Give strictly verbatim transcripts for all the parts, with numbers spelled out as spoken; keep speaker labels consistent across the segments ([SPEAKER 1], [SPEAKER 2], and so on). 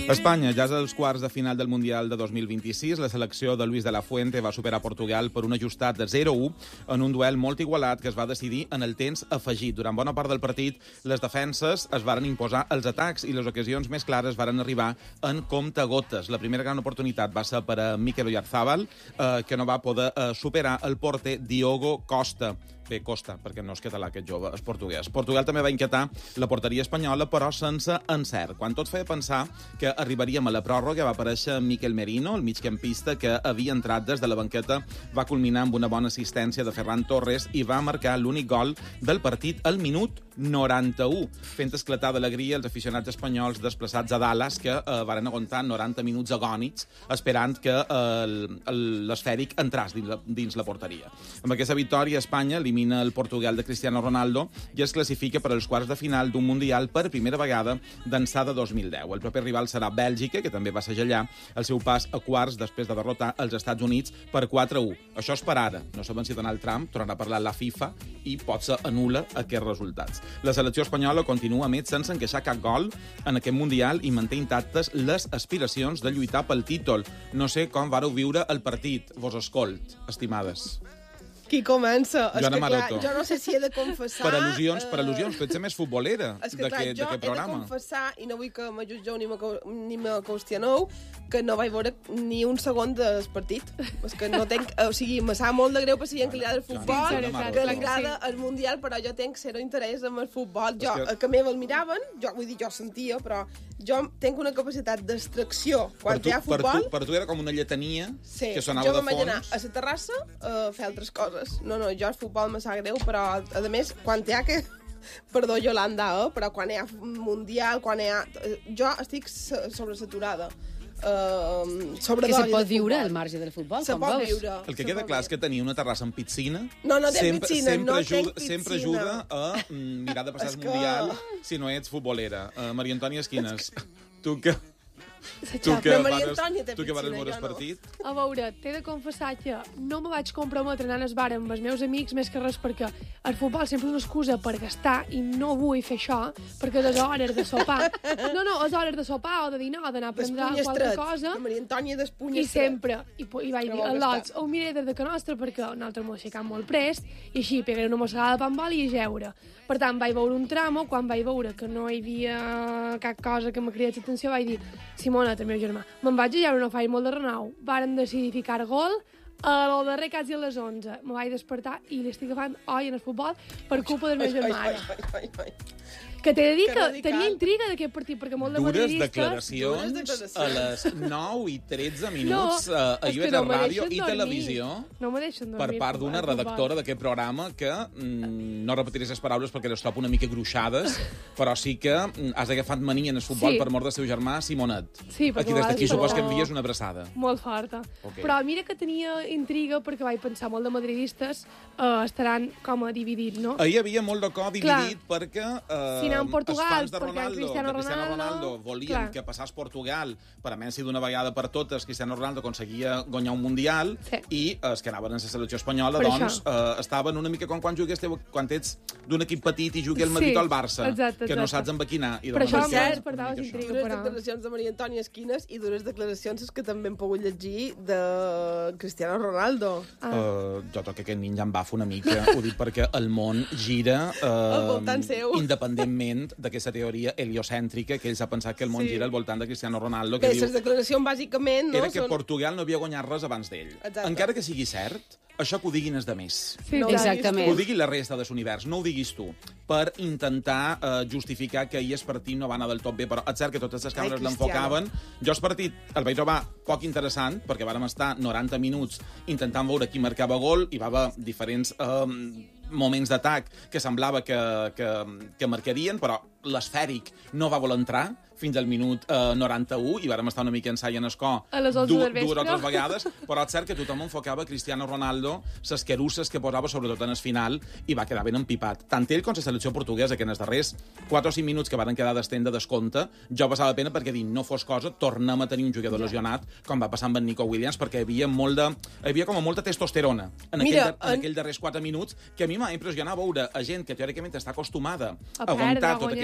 [SPEAKER 1] Espanya ja és als quarts de final del Mundial de dos mil vint-i-sis. La selecció de Luis de la Fuente va superar Portugal per un ajustat de zero a u en un duel molt igualat que es va decidir en el temps afegit. Durant bona part del partit, les defenses es varen imposar els atacs i les ocasions més clares varen arribar en comptagotes. La primera gran oportunitat va ser per a Mikel Oyarzabal, eh, que no va poder eh, superar el porter Diogo Costa. Bé, Costa, perquè no és català aquest jove, és portuguès. Portugal també va inquietar la porteria espanyola, però sense encert. Quan tot feia pensar que arribaríem a la pròrroga, va aparèixer Mikel Merino, el migcampista que havia entrat des de la banqueta, va culminar amb una bona assistència de Ferran Torres i va marcar l'únic gol del partit al minut noranta-u, fent esclatar d'alegria els aficionats espanyols desplaçats a Dallas, que eh, varen aguantar noranta minuts agònics esperant que eh, l'esfèric entràs dins la, dins la porteria. Amb aquesta victòria, Espanya elimina el Portugal de Cristiano Ronaldo i es classifica per als quarts de final d'un Mundial per primera vegada d'ençà de dos mil deu. El proper rival serà Bèlgica, que també va segellar el seu pas a quarts després de derrotar els Estats Units per quatre a u. Això és per ara. No sabem si Donald Trump tornarà a parlar la FIFA i potser anul·la aquests resultats. La selecció espanyola continua, a més, sense encaixar cap gol en aquest Mundial i manté intactes les aspiracions de lluitar pel títol. No sé com vareu viure el partit. Vos escolt, estimades.
[SPEAKER 2] Qui comença?
[SPEAKER 1] Joana Maroto.
[SPEAKER 2] Jo no sé si he de confessar...
[SPEAKER 1] Per al·lusions, per al·lusions. Tu ets més futbolera d'aquest programa.
[SPEAKER 2] Jo he de confessar, i no vull que me jutgeu ni me, ni me qüestioneu, que no vaig veure ni un segon del partit. És que no tenc... O sigui, me sap molt de greu per si que li agrada el futbol, que li agrada el Mundial, però jo tenc zero interès en el futbol. Jo, que... que me el miraven, jo, vull dir, jo sentia, però jo tenc una capacitat d'extracció quan
[SPEAKER 1] tu,
[SPEAKER 2] hi ha futbol...
[SPEAKER 1] Per tu, per tu era com una lletania
[SPEAKER 2] sí,
[SPEAKER 1] que sonava de fons.
[SPEAKER 2] Jo me vaig anar a la terrassa a fer altres coses. No, no, jo el futbol me sap greu, però, a més, quan hi ha que... Perdó, Yolanda, eh? Però quan hi ha Mundial, quan hi ha... Jo estic sobresaturada. Uh, sobre
[SPEAKER 3] que se pot viure al marge del futbol,
[SPEAKER 2] se
[SPEAKER 3] com
[SPEAKER 2] pot
[SPEAKER 3] veus.
[SPEAKER 2] viure.
[SPEAKER 1] El que queda clar és que tenia una terrassa amb piscina.
[SPEAKER 2] No, no té
[SPEAKER 1] sempre,
[SPEAKER 2] piscina,
[SPEAKER 1] sempre
[SPEAKER 2] no
[SPEAKER 1] ajuda,
[SPEAKER 2] té piscina.
[SPEAKER 1] Sempre ajuda a mm, mirar de passar el que... Mundial si no ets futbolera. Uh, Maria Antònia Esquines, tu que... Tu que, vares, tu que vares veure el partit?
[SPEAKER 4] A veure, t'he de confessar que no me vaig comprometre anant al bar amb els meus amics més que res perquè el futbol sempre és una excusa per gastar i no vull fer això perquè les hores de sopar... No, no, les hores de sopar o de dinar o d'anar a prendre qualque cosa...
[SPEAKER 2] Maria Antònia d'espuny
[SPEAKER 4] I sempre, i, i vaig dir, a lots, ho miré des de que nostre perquè nosaltres m'ho aixecam molt prest i així pegaré una mossegada de pa amb oli i jeure. Per tant, vaig veure un tramo, quan vaig veure que no hi havia cap cosa que me cridés l'atenció, vaig dir, Simona, el meu germà, me'n vaig a jeure, no faig molt de renou. Varen decidir ficar gol a lo darrer quasi a les onze. Me vaig despertar i li estic agafant oi en el futbol per culpa del meu germà. Que t'he de dir que, que tenia intriga d'aquest partit, perquè molt de
[SPEAKER 1] madridistes...
[SPEAKER 4] Dures
[SPEAKER 1] declaracions a les nou i tretze minuts no, a I V T no Ràdio i Televisió
[SPEAKER 4] no dormir,
[SPEAKER 1] per part d'una redactora d'aquest programa que mm, no repetiré les paraules perquè les trobo una mica gruixades, però sí que mm, has agafat mania en el futbol sí. per mort del seu germà Simonet.
[SPEAKER 4] Sí,
[SPEAKER 1] aquí des d'aquí supos que envies una abraçada.
[SPEAKER 4] Molt forta. Okay. Però mira que tenia intriga perquè vaig pensar molt de madridistes eh, estaran com a dividits, no?
[SPEAKER 1] Ahir hi havia molt de cor dividit Clar. perquè... Eh,
[SPEAKER 4] si en Portugal,
[SPEAKER 1] els fans de Ronaldo,
[SPEAKER 4] Cristiano
[SPEAKER 1] de Cristiano Ronaldo,
[SPEAKER 4] Ronaldo
[SPEAKER 1] volien
[SPEAKER 4] clar.
[SPEAKER 1] que passés Portugal per a menys d'una vegada per totes Cristiano Ronaldo aconseguia guanyar un Mundial sí. i els que anaven en la selecció espanyola per doncs eh, estaven una mica com quan jugues quan ets d'un equip petit i jugui el Madrid sí. o el Barça,
[SPEAKER 4] exacte,
[SPEAKER 1] que no
[SPEAKER 4] exacte.
[SPEAKER 1] saps amb quina. I
[SPEAKER 4] per això em
[SPEAKER 2] despertava intriga. Dures declaracions de Maria Antònia Esquines i dures declaracions que també hem pogut llegir de Cristiano Ronaldo.
[SPEAKER 1] Ah. Uh, jo crec que aquest nin ja em bafa una mica, ho dic perquè el món gira uh, independentment d'aquesta teoria heliocèntrica que ells ha pensat que el món sí. gira al voltant de Cristiano Ronaldo. Que
[SPEAKER 2] Bé,
[SPEAKER 1] diu,
[SPEAKER 2] les declaracions bàsicament... No,
[SPEAKER 1] era que
[SPEAKER 2] són...
[SPEAKER 1] Portugal no havia guanyat res abans d'ell. Encara que sigui cert, això que ho diguin és de més.
[SPEAKER 4] Sí,
[SPEAKER 3] no exactament.
[SPEAKER 1] Ho digui la resta de l'univers, no ho diguis tu, per intentar uh, justificar que ahir el partit no va anar del tot bé, però és cert que totes les càmeres l'enfocaven. Jo el partit el vaig trobar poc interessant, perquè vàrem estar noranta minuts intentant veure qui marcava gol, i va haver diferents... Um, moments d'atac que semblava que, que, que marcarien, però l'esfèric no va voler entrar fins al minut eh, noranta-u i vàrem estar una mica ensai en escó dues o tres vegades, però és cert que tothom enfocava Cristiano Ronaldo les querusses que posava sobretot en el final i va quedar ben empipat. Tant ell com la selecció portuguesa, que en els darrers quatre o cinc minuts que varen quedar d'estén de descompte, jo passava pena perquè dic, no fos cosa, tornem a tenir un jugador lesionat, com va passar amb en Nico Williams, perquè hi havia, molt de, hi havia com a molta testosterona en, Mira, aquell, en... en aquell darrers quatre minuts, que a mi m'ha impressionat veure a gent que teòricament està acostumada a, a aguantar tot aquest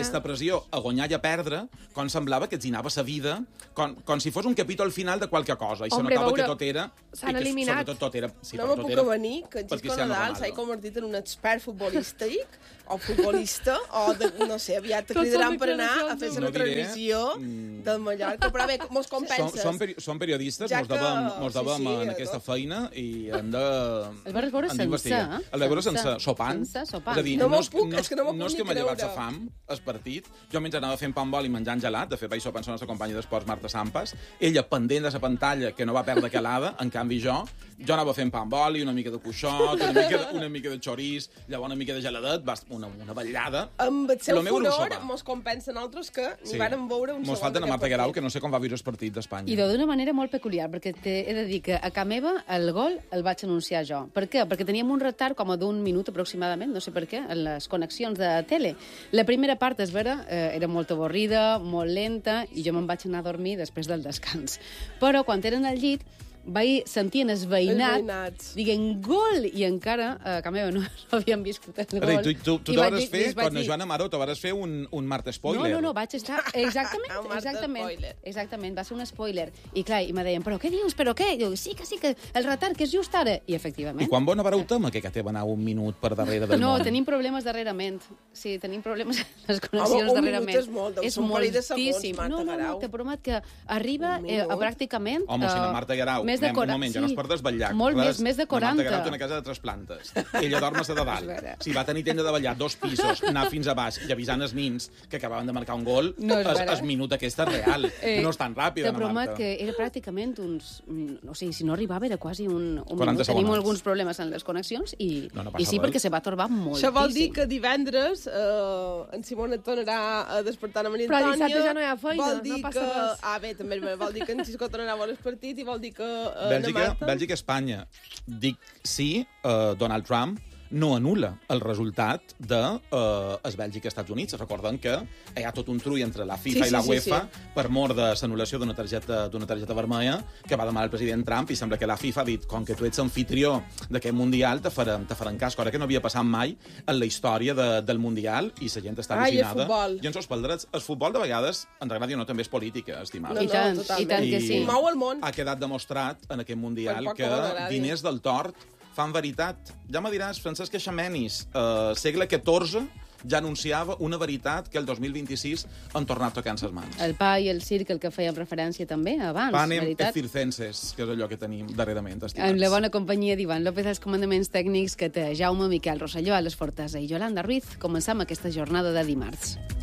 [SPEAKER 1] aquesta pressió a guanyar i a perdre, com semblava que els hi anava sa vida, com, com si fos un capítol final de qualque cosa, i se
[SPEAKER 4] Hombre,
[SPEAKER 1] notava
[SPEAKER 4] veure,
[SPEAKER 1] que tot era...
[SPEAKER 4] s'han
[SPEAKER 1] i que,
[SPEAKER 4] eliminat.
[SPEAKER 1] Sobretot tot era... Sí,
[SPEAKER 2] no
[SPEAKER 1] però
[SPEAKER 2] me
[SPEAKER 1] tot
[SPEAKER 2] puc
[SPEAKER 1] era
[SPEAKER 2] avenir que en
[SPEAKER 1] per
[SPEAKER 2] Xisco
[SPEAKER 1] Cristiano
[SPEAKER 2] Nadal s'ha
[SPEAKER 1] Ronaldo.
[SPEAKER 2] convertit en un expert futbolístic o futbolista, o, de, no sé, aviat te
[SPEAKER 4] Tots
[SPEAKER 2] cridaran
[SPEAKER 4] són
[SPEAKER 2] per anar a
[SPEAKER 4] declaracions
[SPEAKER 2] fer
[SPEAKER 1] de-
[SPEAKER 2] una
[SPEAKER 1] No diré,
[SPEAKER 2] transmissió
[SPEAKER 1] mm.
[SPEAKER 2] del Mallorca, però bé, mos
[SPEAKER 1] Som,
[SPEAKER 2] compenses.
[SPEAKER 1] som, peri som periodistes,
[SPEAKER 2] Ja
[SPEAKER 1] mos
[SPEAKER 2] que-
[SPEAKER 1] devem, mos
[SPEAKER 2] sí,
[SPEAKER 1] devem
[SPEAKER 2] sí,
[SPEAKER 1] en
[SPEAKER 2] a
[SPEAKER 1] aquesta
[SPEAKER 2] tot.
[SPEAKER 1] feina i hem de...
[SPEAKER 3] El vas veure
[SPEAKER 1] hem
[SPEAKER 3] sencer,
[SPEAKER 1] d'investigar.
[SPEAKER 3] eh?
[SPEAKER 1] El vaig veure sense,
[SPEAKER 3] Sencer,
[SPEAKER 1] sopant.
[SPEAKER 3] sencer, sopant.
[SPEAKER 1] És a dir,
[SPEAKER 2] No
[SPEAKER 1] no,
[SPEAKER 2] m'ho
[SPEAKER 1] és,
[SPEAKER 2] puc,
[SPEAKER 1] no,
[SPEAKER 2] és que no m'ho
[SPEAKER 1] no és
[SPEAKER 2] puc
[SPEAKER 1] que
[SPEAKER 2] ni
[SPEAKER 1] m'ha llevat
[SPEAKER 2] creure.
[SPEAKER 1] la fam, el partit. Jo mentre anava fent pa amb oli i menjant gelat, de fet vaig sopar amb la nostra companya d'esports, Marta Sampas, ella pendent de la pantalla, que no va perdre calada, en canvi jo, jo anava fent pa amb oli, una mica de cuixot, una mica de, una mica de xorís, llavors una mica de geladet, una, una vetllada.
[SPEAKER 2] Amb el seu
[SPEAKER 1] Lo meu era un
[SPEAKER 2] furor
[SPEAKER 1] sopar.
[SPEAKER 2] mos compensa a nosaltres que ni
[SPEAKER 1] Sí.
[SPEAKER 2] vàrem veure un
[SPEAKER 1] Mos
[SPEAKER 2] segon
[SPEAKER 1] falten a
[SPEAKER 2] d'aquest
[SPEAKER 1] Marta Guerau,
[SPEAKER 2] partit.
[SPEAKER 1] que no sé com va viure el partit d'Espanya.
[SPEAKER 3] I d'una manera molt peculiar, perquè te, he de dir que a casa meva el gol el vaig anunciar jo. Per què? Perquè teníem un retard com a d'un minut aproximadament, no sé per què, en les connexions de tele. La primera part, és vera, eh, era molt avorrida, molt lenta, i jo me'n vaig anar a dormir després del descans. Però quan eren al llit, vaig sentir en el veïnat,
[SPEAKER 2] Els veïnats.
[SPEAKER 3] dient gol, i encara a casa meva no, no havien viscut el gol.
[SPEAKER 1] Ara, tu tu, tu
[SPEAKER 3] I
[SPEAKER 1] te
[SPEAKER 3] vaig
[SPEAKER 1] vas
[SPEAKER 3] dir-
[SPEAKER 1] fer,
[SPEAKER 3] i els vaig
[SPEAKER 1] quan a
[SPEAKER 3] dir,
[SPEAKER 1] Joana Maró, te vas fer un, un Marta Spoiler.
[SPEAKER 3] no, no, no, vaig estar... Exactament,
[SPEAKER 2] Un Marta
[SPEAKER 3] exactament.
[SPEAKER 2] spoiler.
[SPEAKER 3] Exactament, va ser un spoiler. I clar, i me deien, però què dius, però què? I jo, sí que sí, que el retard, que és just ara. I efectivament.
[SPEAKER 1] I quan bona vareu tema que que te va anar un minut per darrere del
[SPEAKER 3] No,
[SPEAKER 1] món?
[SPEAKER 3] tenim problemes darrerament. Sí, tenim problemes amb les
[SPEAKER 2] Home,
[SPEAKER 3] connexions
[SPEAKER 2] un
[SPEAKER 3] darrerament.
[SPEAKER 2] minut és molt, deu ser un parell de segons,
[SPEAKER 3] moltíssim.
[SPEAKER 2] Marta
[SPEAKER 3] no, no, no,
[SPEAKER 2] Guerau.
[SPEAKER 3] te promet que arriba
[SPEAKER 2] Un
[SPEAKER 3] eh, a
[SPEAKER 2] minut?
[SPEAKER 3] pràcticament...
[SPEAKER 1] Home, si la
[SPEAKER 3] eh,
[SPEAKER 1] Marta Guerau,
[SPEAKER 3] més de
[SPEAKER 1] anem,
[SPEAKER 3] quaranta-
[SPEAKER 1] un moment, ja no es per desvetllar.
[SPEAKER 3] Molt
[SPEAKER 1] res.
[SPEAKER 3] més, més de
[SPEAKER 1] La Marta
[SPEAKER 3] quaranta.
[SPEAKER 1] Guerau té una casa de tres plantes. Ella dorm a la de dalt.
[SPEAKER 3] vera.
[SPEAKER 1] Si va tenir temps de davallar dos pisos, anar fins a baix i avisant els nins que acabaven de marcar un gol,
[SPEAKER 3] No és
[SPEAKER 1] es,
[SPEAKER 3] vera.
[SPEAKER 1] es minut aquesta és real.
[SPEAKER 3] Eh,
[SPEAKER 1] no és tan ràpida,
[SPEAKER 3] Te
[SPEAKER 1] Ana
[SPEAKER 3] promet
[SPEAKER 1] Marta.
[SPEAKER 3] que era pràcticament uns... No sé, si no arribava era quasi un, un
[SPEAKER 1] quaranta
[SPEAKER 3] minut. Tenim
[SPEAKER 1] segons.
[SPEAKER 3] alguns problemes en les connexions i,
[SPEAKER 1] No, no passa
[SPEAKER 3] i sí,
[SPEAKER 1] res.
[SPEAKER 3] perquè se va torbar moltíssim.
[SPEAKER 2] Això vol dir que divendres eh, en Simona et tornarà a despertar a Maria
[SPEAKER 4] Però
[SPEAKER 2] Antònia.
[SPEAKER 4] dissabte ja no hi ha feina,
[SPEAKER 2] vol
[SPEAKER 4] no
[SPEAKER 2] dir
[SPEAKER 4] passa
[SPEAKER 2] que...
[SPEAKER 4] res.
[SPEAKER 2] Ah, bé, també vol dir que en Xisco tornarà a veure el partit i vol dir que eh,
[SPEAKER 1] Bèlgica,
[SPEAKER 2] na Marta...
[SPEAKER 1] Bèlgica, Espanya. Dic sí, eh, Donald Trump no anul·la el resultat de eh, es Bèlgica-Estats Units. Recorden que hi ha tot un trull entre la FIFA
[SPEAKER 2] Sí,
[SPEAKER 1] i la
[SPEAKER 2] sí, sí,
[SPEAKER 1] UEFA
[SPEAKER 2] sí.
[SPEAKER 1] per mort de l'anul·lació d'una targeta, d'una targeta vermella que va demanar el president Trump, i sembla que la FIFA ha dit, com que tu ets anfitrió d'aquest Mundial, te farem, te farem cas, cosa que no havia passat mai en la història de, del Mundial, i la gent està
[SPEAKER 2] Ai, el
[SPEAKER 1] al·lucinada.
[SPEAKER 2] futbol.
[SPEAKER 1] I ens els pels El futbol, de vegades, ens agradi o no, també és política, estimada.
[SPEAKER 3] I tant, i tant que
[SPEAKER 1] I-
[SPEAKER 3] sí.
[SPEAKER 2] Mou el món.
[SPEAKER 1] Ha quedat demostrat en aquest Mundial
[SPEAKER 2] Per poc
[SPEAKER 1] que
[SPEAKER 2] que m'agradi.
[SPEAKER 1] diners del tort fan veritat. Ja me diràs, Francesc Eixamenis, eh, segle catorze, ja anunciava una veritat que el dos mil vint-i-sis han tornat tocant ses mans.
[SPEAKER 3] El pa i el circ, el que fèiem referència també abans,
[SPEAKER 1] Panem et
[SPEAKER 3] veritat.
[SPEAKER 1] circenses, que és allò que tenim darrerament, estimats.
[SPEAKER 3] Amb la bona companyia d'Ivan López als comandaments tècnics, que té Jaume Miquel Rosselló a les Fortes i Yolanda Ruiz, començam aquesta jornada de dimarts.